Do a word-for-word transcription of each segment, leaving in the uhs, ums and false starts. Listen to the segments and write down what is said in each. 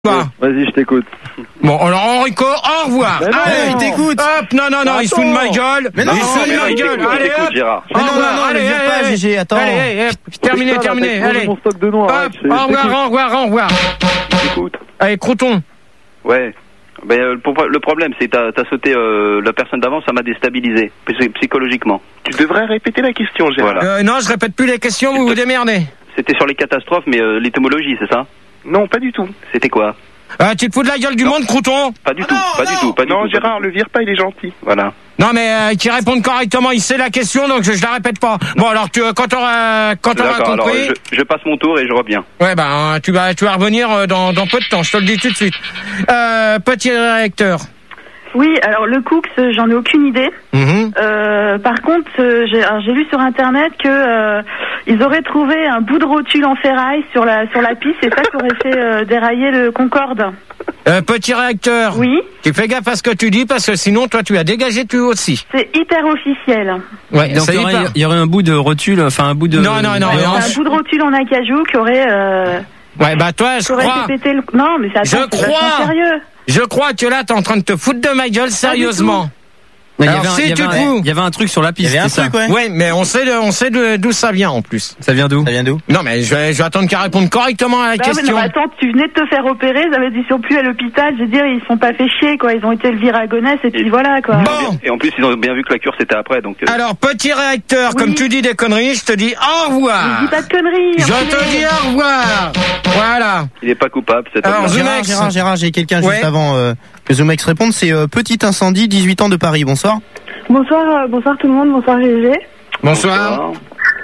Vas-y, je t'écoute. Bon, alors Enrico, au revoir. Mais non, allez, il t'écoute. Hop, non, non, non, il se fout de ma gueule. Mais non, il se fout de ma gueule. Allez, hop. Gérard. Au revoir, allez, allez, pas, Gégé, attends. allez, hop, terminé, terminé, allez. Mon stock de noix, Hop, arrête, je- au je revoir, t'écoute. au revoir, au revoir. Je t'écoute. Allez, Crouton. Ouais. Ben, euh, pour- le problème, c'est que t'as, t'as sauté euh, la personne d'avant, ça m'a déstabilisé, psy- psychologiquement. Tu devrais répéter la question, Gérard. Voilà. Euh, non, je répète plus les questions, vous vous démerdez. C'était sur les catastrophes, mais euh, l'étymologie, c'est ça? Non, pas du tout. C'était quoi? Ah, tu te fous de la gueule du monde, Crouton? Pas du tout, pas du tout, pas du Non, tout. Gérard, le vire pas, il est gentil. Voilà. Non, mais euh, qui répondent correctement, il sait la question, donc je, je la répète pas. Bon, alors, tu, euh, quand t'auras, quand t'auras D'accord, alors compris... je, je passe mon tour et je reviens. Ouais, ben, tu vas, tu vas revenir euh, dans, dans peu de temps, je te le dis tout de suite. Euh, petit réacteur. Oui, alors le Cooks, euh, j'en ai aucune idée. Mhm. Euh, par contre, euh, j'ai, alors, j'ai lu sur internet que euh, ils auraient trouvé un bout de rotule en ferraille sur la sur la piste, et ça qui aurait fait euh, dérailler le Concorde. Euh, petit réacteur. Oui, Tu fais gaffe à ce que tu dis parce que sinon toi tu as dégagé tu aussi. c'est hyper officiel. Ouais, Donc c'est il y, aurait, hyper- il y aurait un bout de rotule, enfin un bout de. Non, non, non, de non. hanche. C'est un bout de rotule en acajou qui aurait euh, Ouais, bah toi je qui aurait crois, fait péter le. Non, mais ça. Je crois. Sérieux. je crois que là t'es en train de te foutre de ma gueule sérieusement. Mais il y Alors, avait un- si il y tu avait te un- fous. il y avait un truc sur la piste. Il y avait un c'est ça. truc, ouais. Ouais, mais on sait, de- on sait de- d'où ça vient en plus. Ça vient d'où? Ça vient d'où? Non, mais je vais, je vais attendre qu'elle réponde correctement à la Bah, mais question. non, attends, tu venais de te faire opérer, ils avaient dit sur plus à l'hôpital, je veux dire, ils se sont pas fait chier, quoi, ils ont été le vir à Gonesse, et puis Et- voilà, quoi. Bon, Et en plus, ils ont bien vu que la cure c'était après, donc. euh, alors petit réacteur, Oui. comme tu dis des conneries, je te dis au Mais revoir. dis pas de conneries. Je enculé. te dis au revoir. Voilà. il est pas coupable, cet Alors, homme-là. je- Gérard, Zoumex. Gérard, Gérard, j'ai quelqu'un Ouais. juste avant euh, que Zoumex réponde. C'est euh, Petit Incendie, dix-huit ans de Paris. Bonsoir. Bonsoir, euh, bonsoir tout le monde, bonsoir G G. Bonsoir.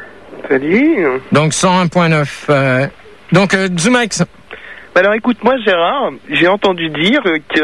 Salut. Donc cent un virgule neuf. Euh, donc euh, Zoumex. Bah alors écoute, moi Gérard, j'ai entendu dire qu'il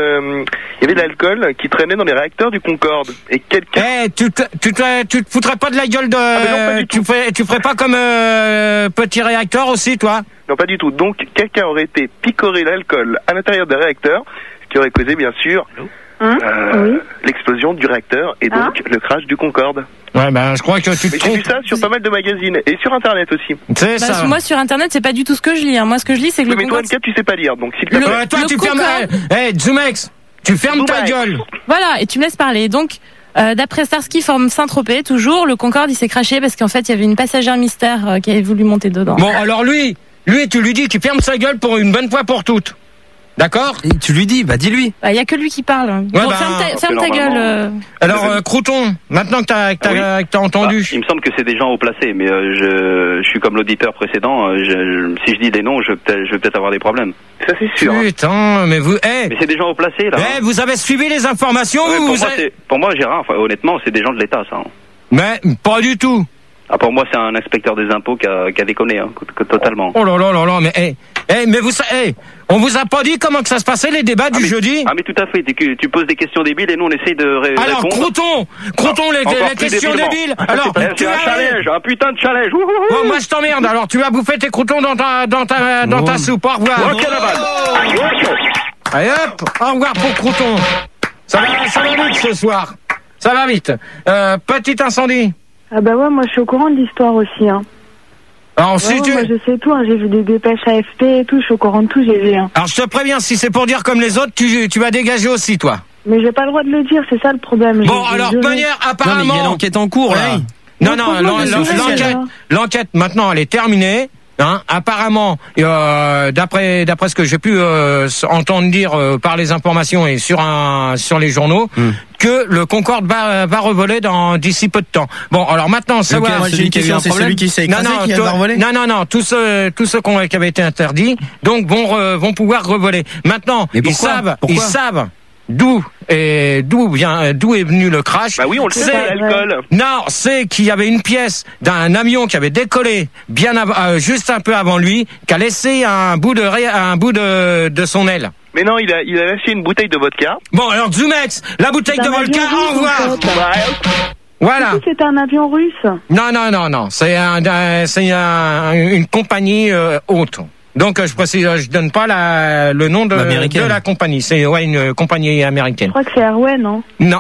y avait de l'alcool qui traînait dans les réacteurs du Concorde. Et quelqu'un... Eh, tu te, tu te, tu te foutrais pas de la gueule de, mais non, pas du tu tout. ferais, tu ferais pas comme euh, petit réacteur aussi, toi? Non, pas du tout. Donc quelqu'un aurait été picoré l'alcool à l'intérieur des réacteurs, ce qui aurait causé bien sûr Hein euh, Oui. l'explosion du réacteur et donc Hein le crash du Concorde. Ouais, ben je crois que tu te Mais j'ai vu trompes. ça sur pas mal de magazines et sur internet aussi. C'est Bah, ça. moi sur internet c'est pas du tout ce que je lis. Hein. Moi ce que je lis c'est que Oui, le mais toi, Concorde. Anne-Cat, tu sais pas lire, donc s'il te Le- plaît. Euh, toi, le tu fermes. Concorde. Eh, hey, Zoumex, tu fermes ta Zoumex. gueule. Voilà, et tu me laisses parler. Donc euh, d'après Starsky Forme Saint-Tropez, toujours le Concorde il s'est craché parce qu'en fait il y avait une passagère mystère euh, qui avait voulu monter dedans. Bon, alors lui, lui, tu lui dis, tu fermes sa gueule pour une bonne fois pour toutes. D'accord? Et tu lui dis, bah dis-lui. Bah, il y a que lui qui parle. Bon, bah, ferme ta, parce ferme que ta gueule. normalement, euh. Alors, euh, Crouton, maintenant que t'as, que t'as, que t'as entendu. Bah, il me semble que c'est des gens haut placés, mais euh, je, je suis comme l'auditeur précédent. euh, je- je- si je dis des noms, je vais peut-être, je vais peut-être avoir des problèmes. Ça c'est sûr. Putain, mais vous, eh, Mais c'est des gens haut placés là. eh, hein. vous avez suivi les informations Ouais, ou pour, vous moi, avez... c'est- pour moi, Gérard, enfin, honnêtement, c'est des gens de l'État, ça. hein. Mais, pas du tout. Ah, pour moi, c'est un inspecteur des impôts qui a, qui a déconné, hein, que- que- totalement. Oh là là là là, mais, eh, eh, mais vous, sa- eh, on vous a pas dit comment que ça se passait les débats Ah, du mais- jeudi? Ah, mais tout à fait. Tu, tu poses des questions débiles et nous, on essaye de ré- Alors, répondre. Crouton, Crouton, les, Encore les plus questions débilement. débiles. Ah, Alors, c'est, tu c'est un as- challenge, un putain de challenge. Ouh, ouh, ouh. Bon, moi je t'emmerde, alors tu vas bouffer tes croutons dans ta, dans ta, dans ta Oh. soupe. Au revoir. Ok, la balle. Allez hop, au revoir pour Crouton. Ça va, ça va vite ce soir. Ça va vite. Euh, petit incendie. Ah bah ouais, moi je suis au courant de l'histoire aussi, hein. Alors Ouais, si ouais, tu... moi je sais tout, hein. J'ai vu des dépêches A F P et tout, je suis au courant de tout, j'ai vu, hein. Alors je te préviens, si c'est pour dire comme les autres, tu, tu vas dégager aussi toi. Mais j'ai pas le droit de le dire, c'est ça le problème. Bon, J'ai- alors j'ai de juré. manière Non mais il y a apparemment... l'enquête en cours là. Ouais. Non, Mais non, franchement, l'en- je l'en- sais, l'enquête, alors. l'enquête maintenant elle est terminée. Hein, apparemment, euh, d'après d'après ce que j'ai pu euh, entendre dire euh, par les informations et sur un sur les journaux, Hmm. que le Concorde va va revoler dans d'ici peu de temps. Bon, alors maintenant savoir. Lequel, Moi, j'ai celui une qui a eu question. un C'est problème celui qui s'est Non, écrasé non, qui toi- va revoler. non, non, non, tous ceux, tous ceux qui ont- qui avaient été interdits, donc vont, re- vont pouvoir revoler. Maintenant, Mais ils pourquoi savent, Pourquoi ils savent d'où et d'où vient, d'où est venu le crash. Bah oui, on le sait, C'est- l'alcool. Non, c'est qu'il y avait une pièce d'un avion qui avait décollé bien av- euh, juste un peu avant lui, qui a laissé un bout de ré- un bout de, de son aile. Mais non, il a, il a lâché une bouteille de vodka. Bon, alors Zoumex, la bouteille C'est de un vodka, avion au russe, revoir. en fait. Ouais. Voilà. Du coup, c'était un avion russe. Non, non, non, non. C'est un, un- c'est un- une compagnie euh, haute. Donc euh, je précise, euh, je donne pas la, le nom de, Américaine. de la compagnie. C'est ouais une euh, compagnie Je américaine. crois que c'est Airway, non? Non.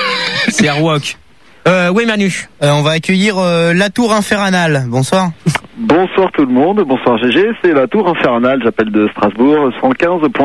C'est Airwalk. Euh, oui Manu. Euh, on va accueillir euh, la tour infernale. Bonsoir. Bonsoir tout le monde, bonsoir G G, c'est la tour infernale, j'appelle de Strasbourg, cent quinze.